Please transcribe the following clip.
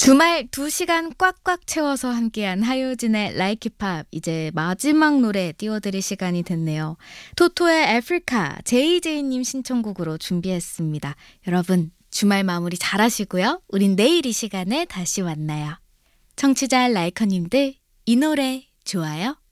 주말 2시간 꽉꽉 채워서 함께한 하효진의 Like It Pop 이제 마지막 노래 띄워드릴 시간이 됐네요. 토토의 아프리카 JJ님 신청곡으로 준비했습니다. 여러분 주말 마무리 잘 하시고요. 우린 내일 이 시간에 다시 만나요. 청취자 라이커님들 이 노래 좋아요?